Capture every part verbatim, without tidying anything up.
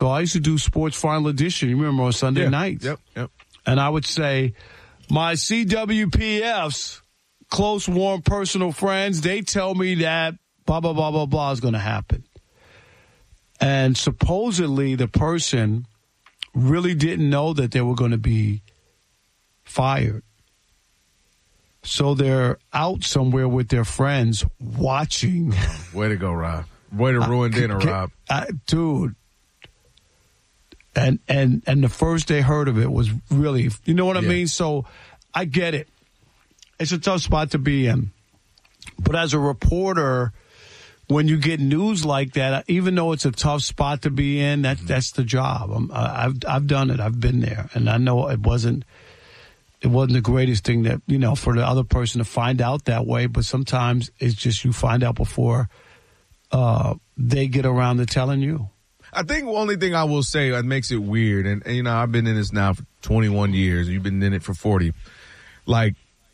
ago, I used to do Sports Final Edition. You remember on Sunday yeah. nights? Yep, yep. And I would say, my C W P Fs, close, warm, personal friends, they tell me that blah, blah, blah, blah, blah is going to happen. And supposedly the person really didn't know that they were going to be fired. So they're out somewhere with their friends watching. Way to go, Rob. Way to ruin I, dinner, Rob. I, dude. And, and, and the first they heard of it was really, you know what I yeah. mean? So I get it. It's a tough spot to be in. But as a reporter, when you get news like that, even though it's a tough spot to be in, that, mm-hmm. that's the job. I'm, I've, I've done it. I've been there. And I know it wasn't, It wasn't the greatest thing that, you know, for the other person to find out that way, but sometimes it's just you find out before uh, they get around to telling you. I think the only thing I will say that makes it weird, and, and, you know, I've been in this now for twenty-one years, you've been in it for forty. Like,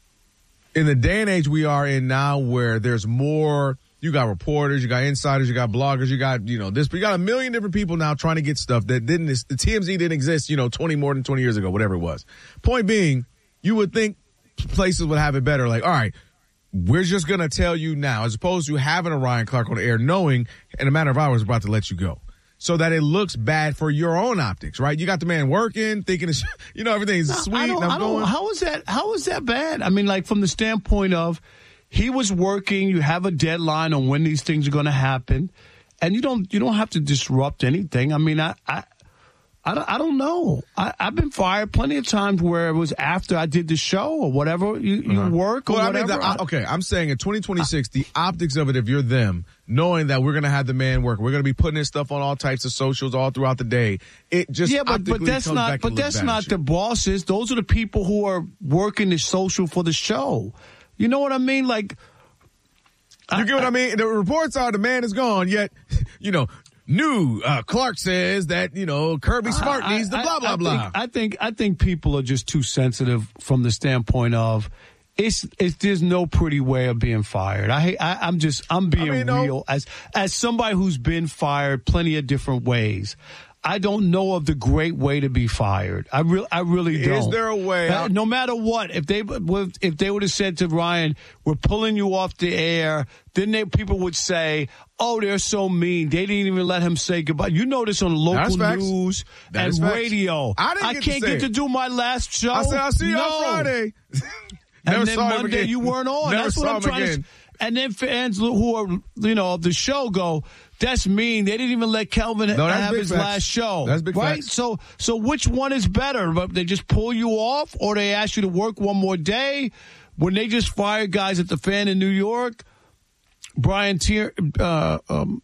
in the day and age we are in now where there's more, you got reporters, you got insiders, you got bloggers, you got, you know, this, but you got a million different people now trying to get stuff that didn't, the T M Z didn't exist, you know, twenty more than twenty years ago, whatever it was. Point being, you would think places would have it better. Like, all right, we're just going to tell you now, as opposed to having a Ryan Clark on the air, knowing in a matter of hours we're about to let you go. So that it looks bad for your own optics, right? You got the man working, thinking, it's, you know, everything's no, sweet. I don't, and I'm I don't, going. How is that? How is that bad? I mean, like from the standpoint of he was working, you have a deadline on when these things are going to happen, and you don't you don't have to disrupt anything. I mean, I. I I don't, I don't know. I, I've been fired plenty of times where it was after I did the show or whatever. You, you uh-huh. work or well, whatever. I mean, the, okay, I'm saying in twenty twenty-six, I, the optics of it, if you're them, knowing that we're going to have the man work, we're going to be putting this stuff on all types of socials all throughout the day. It just yeah, but, but that's comes not. back But that's not the bosses. Those are the people who are working the social for the show. You know what I mean? Like, you I, get what I, I mean? The reports are the man is gone. Yet, you know. New uh, Clark says that, you know, Kirby Smart I, needs the I, blah, blah, I blah. Think, I think I think people are just too sensitive from the standpoint of it's, it's there's no pretty way of being fired. I, I I'm just I'm being I mean, real no. as as somebody who's been fired plenty of different ways. I don't know of the great way to be fired. I really, I really don't. Is there a way? Uh, no matter what, if they if they would have said to Ryan, "We're pulling you off the air," then they, people would say, "Oh, they're so mean. They didn't even let him say goodbye." You know this on local news that and radio. I, didn't I get can't to get to do my last show. I said, "I'll see you no. on Friday." And then Monday you weren't on. Never That's what I'm trying again. to. And then fans who are, you know, of the show go, that's mean. They didn't even let Kelvin no, have his facts. last show. That's big right? Facts. So, so which one is better? They just pull you off, or they ask you to work one more day? When they just fired guys at the Fan in New York, Brian Tier, uh, um,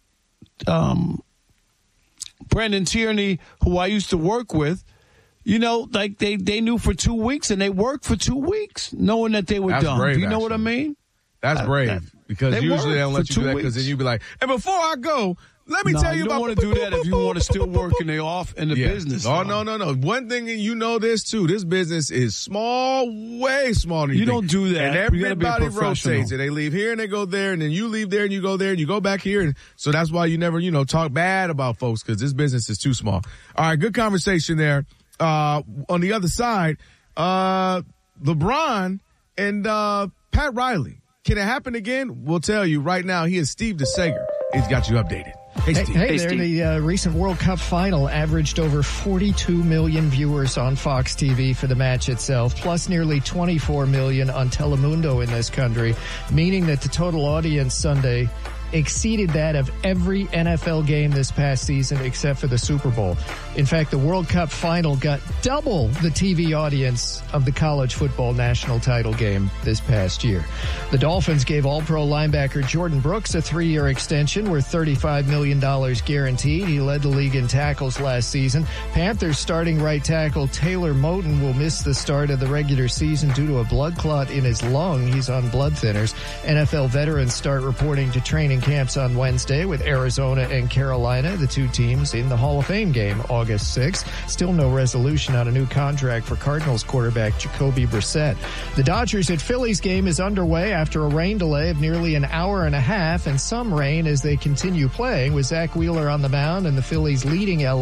um, Brendan Tierney, who I used to work with. You know, like they, they knew for two weeks and they worked for two weeks knowing that they were That's done. brave, Do you know actually. what I mean? That's brave. Uh, that, because usually they don't let you do that because then you'd be like, and before I go, let me no, tell you, you about. don't want to do that if you want to still work in the off in the yeah. business. Oh, though. no, no, no. One thing, and you know this too, this business is small, way smaller than you, you think. don't do that. And everybody rotates and they leave here and they go there and then you leave there and you go there and you go back here. And so that's why you never, you know, talk bad about folks because this business is too small. All right, good conversation there. Uh, on the other side, uh, LeBron and, uh, Pat Riley. Can it happen again? We'll tell you right now. He is Steve DeSager. He's got you updated. Hey, Steve. Hey, hey, hey there, Steve. The uh, recent World Cup final averaged over forty-two million viewers on Fox T V for the match itself, plus nearly twenty-four million on Telemundo in this country, meaning that the total audience Sunday exceeded that of every N F L game this past season except for the Super Bowl. In fact, the World Cup final got double the T V audience of the college football national title game this past year. The Dolphins gave All-Pro linebacker Jordan Brooks a three-year extension worth thirty-five million dollars guaranteed. He led the league in tackles last season. Panthers starting right tackle Taylor Moton will miss the start of the regular season due to a blood clot in his lung. He's on blood thinners. N F L veterans start reporting to training camps on Wednesday with Arizona and Carolina, the two teams in the Hall of Fame game August sixth. Still no resolution on a new contract for Cardinals quarterback Jacoby Brissett. The Dodgers at Phillies game is underway after a rain delay of nearly an hour and a half and some rain as they continue playing with Zach Wheeler on the mound and the Phillies leading L A